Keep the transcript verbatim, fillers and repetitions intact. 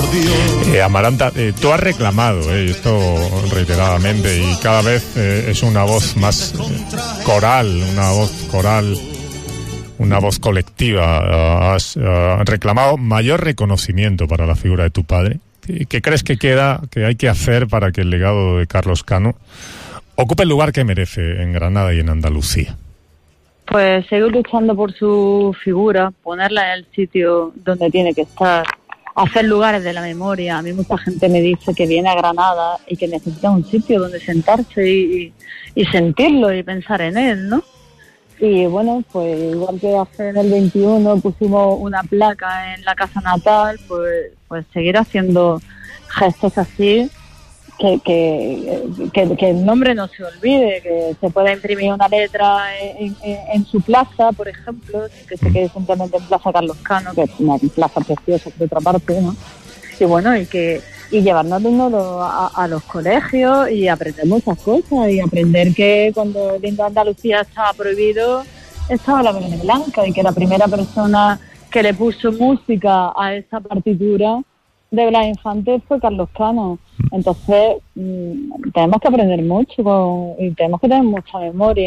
Eh, Amaranta, eh, tú has reclamado eh, esto reiteradamente y cada vez eh, es una voz más eh, coral, una voz coral, una voz colectiva. Has uh, reclamado mayor reconocimiento para la figura de tu padre. ¿Qué crees que queda, que hay que hacer para que el legado de Carlos Cano ocupe el lugar que merece en Granada y en Andalucía? Pues seguir luchando por su figura, ponerla en el sitio donde tiene que estar, hacer lugares de la memoria. A mí mucha gente me dice que viene a Granada y que necesita un sitio donde sentarse y, y sentirlo y pensar en él, ¿no? Y bueno, pues igual que hace en el veintiuno pusimos una placa en la casa natal, pues, pues seguir haciendo gestos así. Que, que, que, que el nombre no se olvide, que se pueda imprimir una letra en, en, en su plaza, por ejemplo, que se quede simplemente en Plaza Carlos Cano, que es una plaza preciosa por otra parte, ¿no? Y bueno, y que y llevarnos a, a los colegios y aprender muchas cosas, y aprender que cuando el himno de Andalucía estaba prohibido, estaba la Belén Blanca, y que la primera persona que le puso música a esa partitura de Blas Infante fue Carlos Cano. Entonces mmm, tenemos que aprender mucho con, y tenemos que tener mucha memoria.